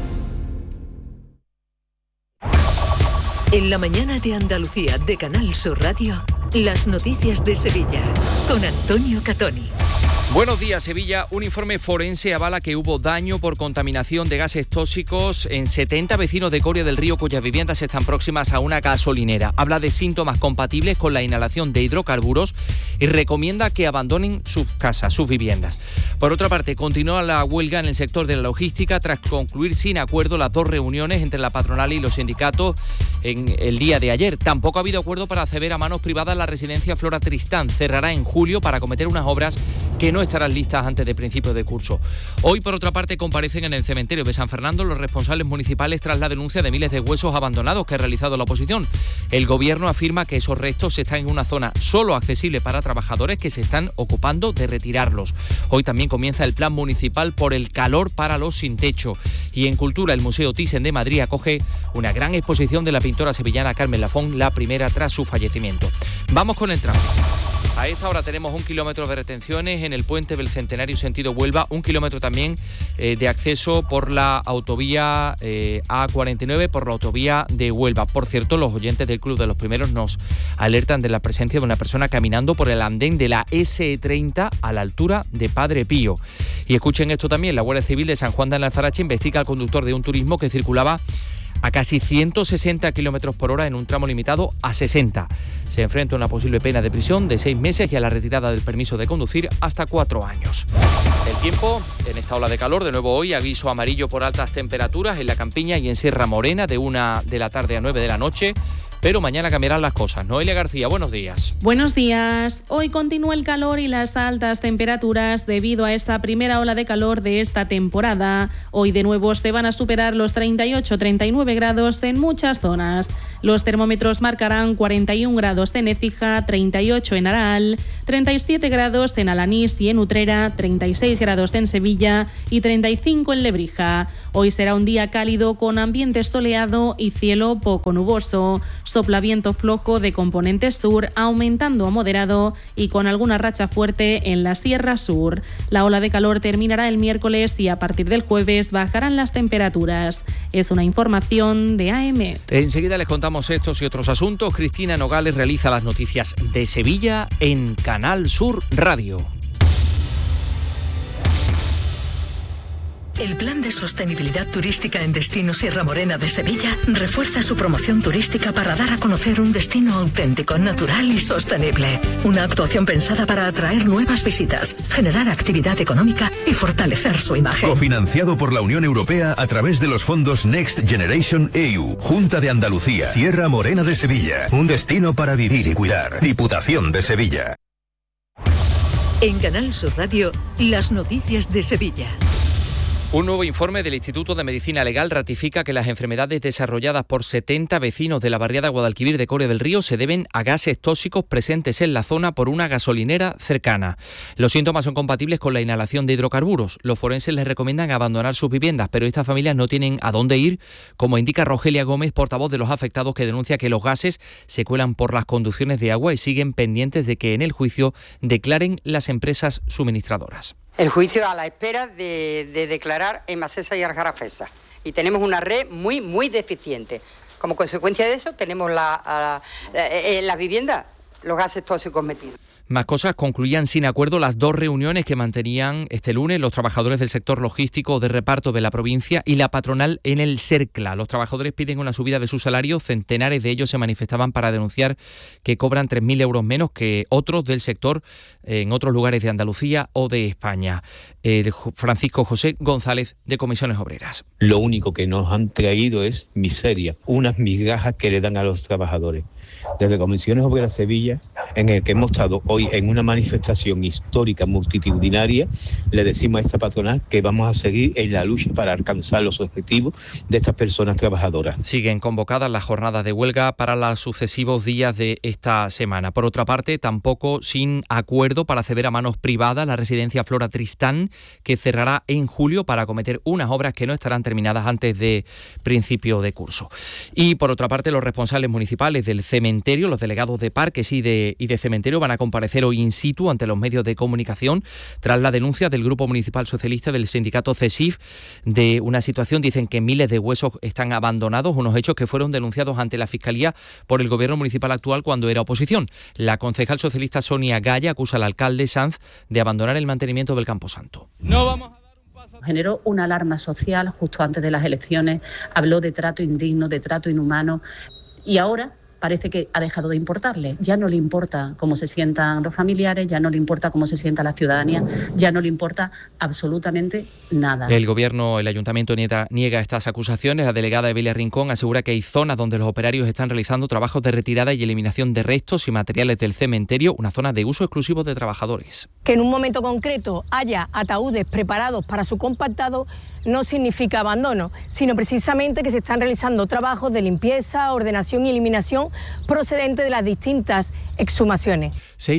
En la mañana de Andalucía de Canal Sur Radio, las noticias de Sevilla con Antonio Catoni. Buenos días, Sevilla. Un informe forense avala que hubo daño por contaminación de gases tóxicos en 70 vecinos de Coria del Río cuyas viviendas están próximas a una gasolinera. Habla de síntomas compatibles con la inhalación de hidrocarburos y recomienda que abandonen sus casas, sus viviendas. Por otra parte, continúa la huelga en el sector de la logística tras concluir sin acuerdo las 2 reuniones entre la patronal y los sindicatos en el día de ayer. Tampoco ha habido acuerdo para ceder a manos privadas la residencia Flora Tristán. Cerrará en julio para acometer unas obras que no estarán listas antes de principio de curso. Hoy, por otra parte, comparecen en el cementerio de San Fernando los responsables municipales tras la denuncia de miles de huesos abandonados que ha realizado la oposición. El gobierno afirma que esos restos están en una zona solo accesible para trabajadores que se están ocupando de retirarlos. Hoy también comienza el plan municipal por el calor para los sin techo. Y en cultura, el Museo Thyssen de Madrid acoge una gran exposición de la pintora sevillana Carmen Lafón, la primera tras su fallecimiento. Vamos con el tráfico. A esta hora tenemos 1 kilómetro de retenciones en el puente del Centenario sentido Huelva, 1 kilómetro también de acceso por la autovía A49, por la autovía de Huelva. Por cierto, los oyentes del Club de los Primeros nos alertan de la presencia de una persona caminando por el andén de la SE30 a la altura de Padre Pío. Y escuchen esto también, la Guardia Civil de San Juan de Alzarache investiga al conductor de un turismo que circulaba a casi 160 kilómetros por hora en un tramo limitado a 60. Se enfrenta a una posible pena de prisión de 6 meses y a la retirada del permiso de conducir hasta 4 años. El tiempo en esta ola de calor, de nuevo hoy, aviso amarillo por altas temperaturas en la Campiña y en Sierra Morena de 1 de la tarde a 9 de la noche. Pero mañana cambiarán las cosas. Noelia García, buenos días. Buenos días. Hoy continúa el calor y las altas temperaturas debido a esta primera ola de calor de esta temporada. Hoy de nuevo se van a superar los 38-39 grados en muchas zonas. Los termómetros marcarán 41 grados en Écija, 38 en Aral, 37 grados en Alanís y en Utrera, 36 grados en Sevilla y 35 en Lebrija. Hoy será un día cálido con ambiente soleado y cielo poco nuboso. Sopla viento flojo de componente sur, aumentando a moderado y con alguna racha fuerte en la Sierra Sur. La ola de calor terminará el miércoles y a partir del jueves bajarán las temperaturas. Es una información de AM. Enseguida les contamos estos y otros asuntos. Cristina Nogales realiza las noticias de Sevilla en Canal Sur Radio. El Plan de Sostenibilidad Turística en Destino Sierra Morena de Sevilla refuerza su promoción turística para dar a conocer un destino auténtico, natural y sostenible. Una actuación pensada para atraer nuevas visitas, generar actividad económica y fortalecer su imagen. Cofinanciado por la Unión Europea a través de los fondos Next Generation EU. Junta de Andalucía. Sierra Morena de Sevilla. Un destino para vivir y cuidar. Diputación de Sevilla. En Canal Sur Radio, las noticias de Sevilla. Un nuevo informe del Instituto de Medicina Legal ratifica que las enfermedades desarrolladas por 70 vecinos de la barriada Guadalquivir de Coria del Río se deben a gases tóxicos presentes en la zona por una gasolinera cercana. Los síntomas son compatibles con la inhalación de hidrocarburos. Los forenses les recomiendan abandonar sus viviendas, pero estas familias no tienen a dónde ir, como indica Rogelia Gómez, portavoz de los afectados, que denuncia que los gases se cuelan por las conducciones de agua y siguen pendientes de que en el juicio declaren las empresas suministradoras. El juicio a la espera de declarar Emasesa y Aljarafesa. Y tenemos una red muy deficiente. Como consecuencia de eso tenemos las viviendas los gases tóxicos metidos. Más cosas, concluían sin acuerdo las 2 reuniones que mantenían este lunes los trabajadores del sector logístico de reparto de la provincia y la patronal en el Cercla. Los trabajadores piden una subida de su salario, centenares de ellos se manifestaban para denunciar que cobran 3.000 euros menos que otros del sector en otros lugares de Andalucía o de España. Francisco José González, de Comisiones Obreras. Lo único que nos han traído es miseria, unas migajas que le dan a los trabajadores. Desde Comisiones Obreras Sevilla, en el que hemos estado hoy en una manifestación histórica multitudinaria, le decimos a esta patronal que vamos a seguir en la lucha para alcanzar los objetivos de estas personas trabajadoras. Siguen convocadas las jornadas de huelga para los sucesivos días de esta semana. Por otra parte, tampoco sin acuerdo para ceder a manos privadas la residencia Flora Tristán, que cerrará en julio para acometer unas obras que no estarán terminadas antes de principio de curso. Y por otra parte, los responsables municipales del cementerio, los delegados de parques y de cementerio van a comparecer hoy in situ ante los medios de comunicación tras la denuncia del Grupo Municipal Socialista del sindicato CESIF de una situación, dicen que miles de huesos están abandonados, unos hechos que fueron denunciados ante la Fiscalía por el gobierno municipal actual cuando era oposición. La concejal socialista Sonia Gaya acusa al alcalde Sanz de abandonar el mantenimiento del Camposanto. No vamos a dar un paso. Generó una alarma social justo antes de las elecciones, habló de trato indigno, de trato inhumano y ahora parece que ha dejado de importarle. Ya no le importa cómo se sientan los familiares, ya no le importa cómo se sienta la ciudadanía, ya no le importa absolutamente nada. El gobierno, el ayuntamiento niega estas acusaciones. La delegada Evelia Rincón asegura que hay zonas donde los operarios están realizando trabajos de retirada y eliminación de restos y materiales del cementerio, una zona de uso exclusivo de trabajadores. Que en un momento concreto haya ataúdes preparados para su compactado no significa abandono, sino precisamente que se están realizando trabajos de limpieza, ordenación y eliminación procedente de las distintas exhumaciones.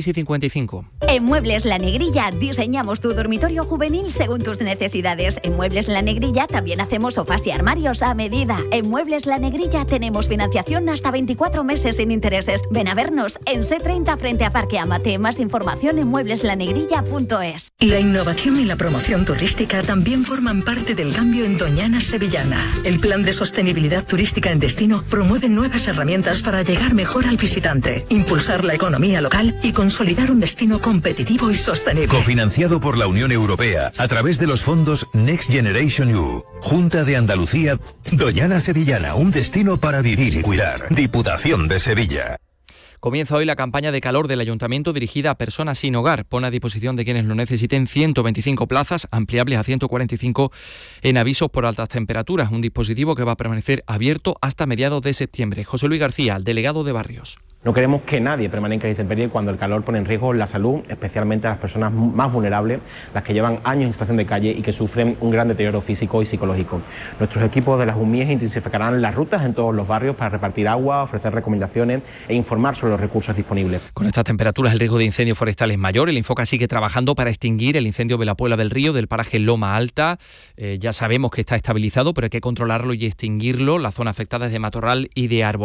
6:55. En Muebles La Negrilla diseñamos tu dormitorio juvenil según tus necesidades. En Muebles La Negrilla también hacemos sofás y armarios a medida. En Muebles La Negrilla tenemos financiación hasta 24 meses sin intereses. Ven a vernos en C30 frente a Parque Amate. Más información en muebleslanegrilla.es. La innovación y la promoción turística también forman parte del cambio en Doñana Sevillana. El plan de sostenibilidad turística en destino promueve nuevas herramientas para llegar mejor al visitante, impulsar la economía local y consolidar un destino competitivo y sostenible. Cofinanciado por la Unión Europea a través de los fondos Next Generation EU. Junta de Andalucía. Doñana Sevillana, un destino para vivir y cuidar. Diputación de Sevilla. Comienza hoy la campaña de calor del Ayuntamiento dirigida a personas sin hogar. Pone a disposición de quienes lo necesiten 125 plazas, ampliables a 145 en avisos por altas temperaturas. Un dispositivo que va a permanecer abierto hasta mediados de septiembre. José Luis García, el delegado de Barrios. No queremos que nadie permanezca en intemperie cuando el calor pone en riesgo la salud, especialmente a las personas más vulnerables, las que llevan años en situación de calle y que sufren un gran deterioro físico y psicológico. Nuestros equipos de las UMIES intensificarán las rutas en todos los barrios para repartir agua, ofrecer recomendaciones e informar sobre los recursos disponibles. Con estas temperaturas el riesgo de incendio forestal es mayor. El Infoca sigue trabajando para extinguir el incendio de la Puebla del Río, del paraje Loma Alta. Ya sabemos que está estabilizado, pero hay que controlarlo y extinguirlo. La zona afectada es de matorral y de árbol.